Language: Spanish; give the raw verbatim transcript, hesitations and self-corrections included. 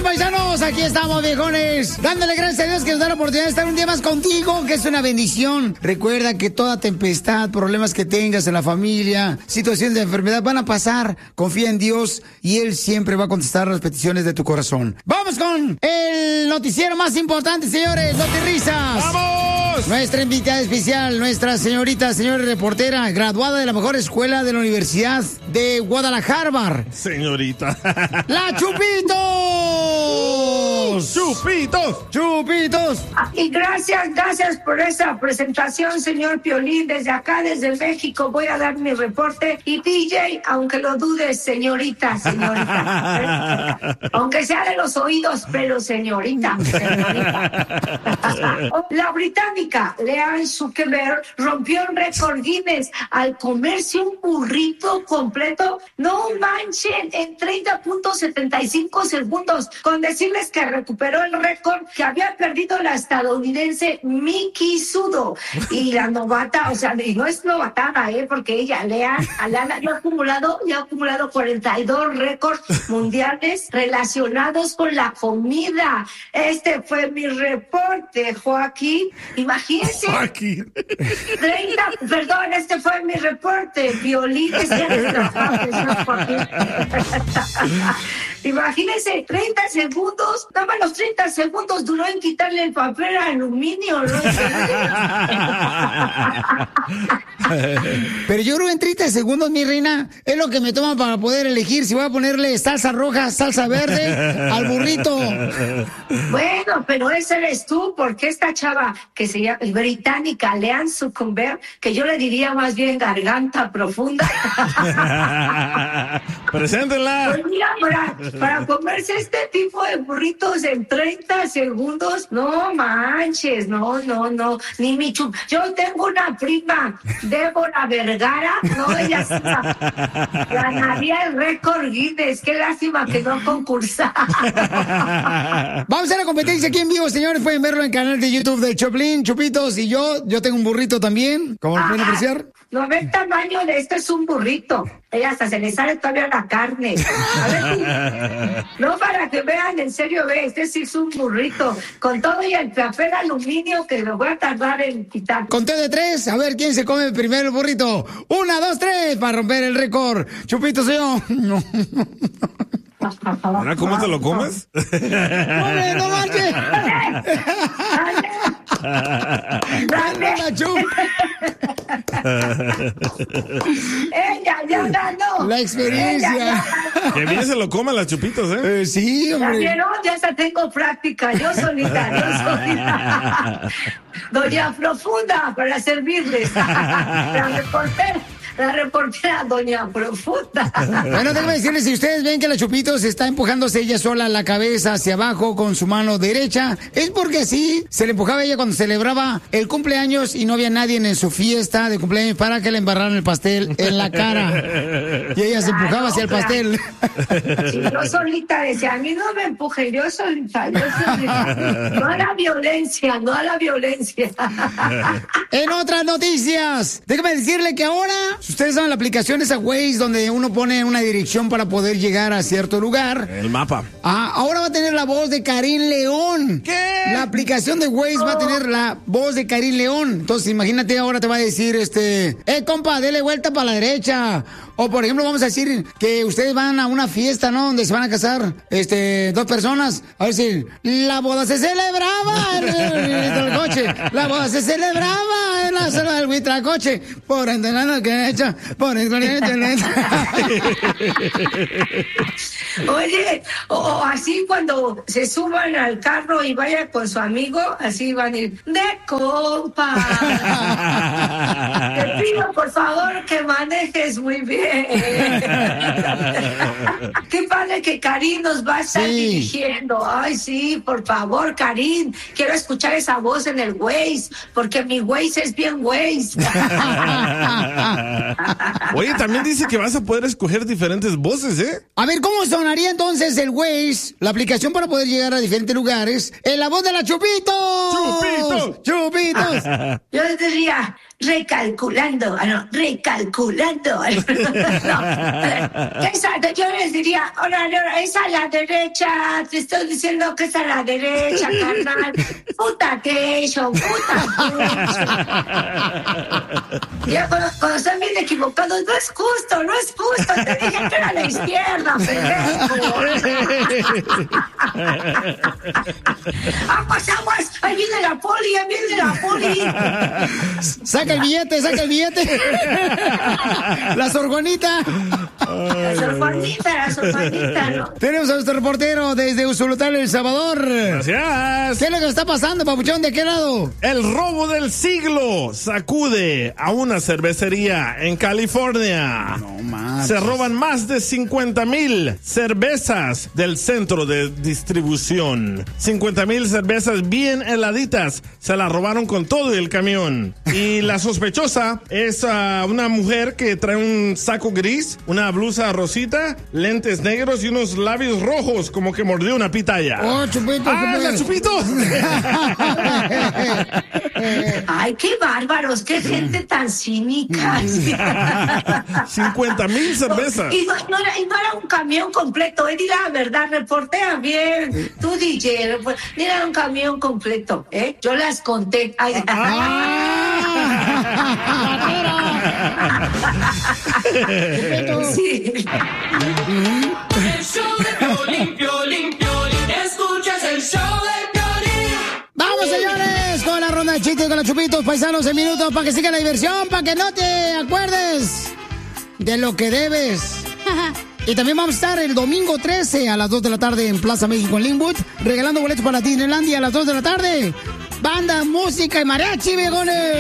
bien, paisanos, aquí estamos, viejones, dándole gracias a Dios que nos da la oportunidad de estar un día más contigo, que es una bendición. Recuerda que toda tempestad, problemas que tengas en la familia, situaciones de enfermedad van a pasar. Confía en Dios y Él siempre va a contestar las peticiones de tu corazón. Vamos con el noticiero más importante, señores, Notirrisas. ¡Vamos! Nuestra invitada especial, nuestra señorita, señora reportera, graduada de la mejor escuela de la Universidad de Guadalajara. Señorita. ¡La Chupitos! ¡Chupitos! ¡Chupitos! Y gracias, gracias por esa presentación, señor Piolín. Desde acá, desde México, voy a dar mi reporte. Y D J, aunque lo dudes, señorita, señorita. Aunque sea de los oídos, pero señorita, señorita. La británica Leanne Zuckerberg rompió el récord Guinness al comerse un burrito completo. No manchen, en treinta punto setenta y cinco segundos. Con decirles que recuperó el récord que había perdido la estadounidense Miki Sudo. Y la novata, o sea, y no es novatada, ¿eh? Porque ella, Leanne, Alana, ya ha acumulado, ya ha acumulado cuarenta y dos récords mundiales relacionados con la comida. Este fue mi reporte, Joaquín. Imagínense. Joaquín. treinta, perdón, este fue mi reporte. Violín, es Joaquín. Imagínense, treinta segundos, nada más los treinta segundos duró en quitarle el papel aluminio, ¿no? Pero yo creo que en treinta segundos, mi reina, es lo que me toma para poder elegir si voy a ponerle salsa roja, salsa verde al burrito. Bueno, pero ese eres tú, porque esta chava que se llama británica, Leanne Zuckerberg, que yo le diría más bien garganta profunda. ¡Preséntela! Pues mira, para, para comerse este tipo de burritos en treinta segundos, no manches, no, no, no, ni mi chup. Yo tengo una prima, Débora Vergara, no, ella sí ganaría el récord Guinness, qué lástima que no concursa. Vamos a la competencia aquí en vivo, señores, pueden verlo en el canal de YouTube de Choplin, Chupitos y yo, yo tengo un burrito también, como lo pueden apreciar. No ve el tamaño de esto, es un burrito. Ella hasta se le sale todavía la carne. A ver, sí. No, para que vean, en serio, ve, este sí es un burrito. Con todo y el papel aluminio que lo voy a tardar en quitar. Conté de tres, a ver quién se come primero el burrito. Una, dos, tres, para romper el récord. Chupitos y yo. No. ¿Ahora cómo te lo comes? ¡Hombre, no marches! ¡Dale! ¡Ella ya ganó! La experiencia. Que bien se lo coman las Chupitos, ¿eh? eh sí, ¿Ya hombre. vieron? Ya hasta tengo práctica. Yo solita, yo solita. Doña Profunda, para servirles. La reportera. La reportera Doña Profunda. Bueno, déjame decirles, si ustedes ven que la Chupitos está empujándose ella sola la cabeza hacia abajo con su mano derecha, es porque así se le empujaba ella cuando celebraba el cumpleaños y no había nadie en su fiesta de cumpleaños para que le embarraran el pastel en la cara. Y ella se empujaba hacia el pastel. Sí, yo solita decía, a mí no me empuje, yo solita, yo solita. No a la violencia, no a la violencia. En otras noticias, déjame decirle que ahora, si ustedes saben la aplicación esa Waze donde uno pone una dirección para poder llegar a cierto lugar. El mapa. Ah, ahora va a tener la voz de Karim León. ¿Qué? La aplicación de Waze oh. va a tener la voz de Karim León. Entonces, imagínate, ahora te va a decir, este, eh, compa, dele vuelta para la derecha. O, por ejemplo, vamos a decir que ustedes van a una fiesta, ¿no? Donde se van a casar, este, dos personas. A ver si la boda se celebraba en el coche. La boda se celebraba en la sala del Huitlacoche. Por entrenando que hecha, por entrenando. Oye, o, o así cuando se suban al carro y vaya con su amigo, así van a ir, de compa. Te pido, por favor, que manejes muy bien. Qué padre que Karim nos va a estar sí. dirigiendo. Ay, sí, por favor, Karim. Quiero escuchar esa voz en el Waze, porque mi Waze es bien Waze. Oye, también dice que vas a poder escoger diferentes voces, ¿eh? A ver, ¿cómo sonaría entonces el Waze, la aplicación para poder llegar a diferentes lugares, en la voz de la Chupitos? ¡Chupitos! ¡Chupitos! Yo les diría, recalculando, ah, no, recalculando. No, esa, yo les diría, ahora, ahora, es a la derecha, te estoy diciendo que es a la derecha, carnal. Puta quecho, puta quecho. Ya cuando, cuando están bien equivocados, no es justo, no es justo. Te dije que era a la izquierda, pendejo. Aguas, aguas, ahí viene la poli, ahí viene la poli. Saca el billete, saca el billete. La sorgonita. La sorgonita, la sorgonita, ¿no? Tenemos a nuestro reportero desde Usulután, El Salvador. Gracias. ¿Qué es lo que está pasando, papuchón? ¿De qué lado? El robo del siglo sacude a una cervecería en California. No más. Se roban más de cincuenta mil cervezas del centro de distribución. cincuenta mil cervezas bien heladitas. Se las robaron con todo el camión. Y la sospechosa es uh, una mujer que trae un saco gris, una blusa rosita, lentes negros y unos labios rojos, como que mordió una pitaya. ¡Oh, Chupito! ¡Ah, la Chupito! ¡Ay, qué bárbaros! ¡Qué gente tan cínica! cincuenta mil cervezas. Y no, no, era, y no era un camión completo, eh, di la verdad, reportea bien. Tú, D J, no era un camión completo, ¿eh? Yo las conté. Ay, sí. El show de Piolín, Piolín, Piolín. Escuchas el show de Piolín. ¡Vamos, señores! Con la ronda de chistes con los Chupitos, paisanos, en minutos, para que siga la diversión, para que no te acuerdes de lo que debes. Y también vamos a estar el domingo trece a las dos de la tarde en Plaza México en Linwood, regalando boletos para Disneylandia a las dos de la tarde. Banda, música y mariachi, viejones.